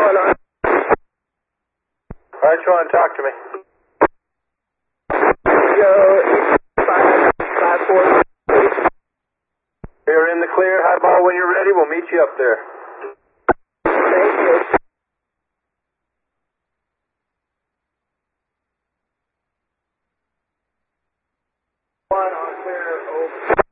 on. All right, Sean, talk to me. Go 554. You're in the clear. Highball, when you're ready, we'll meet you up there. Thank you. One on clear, over.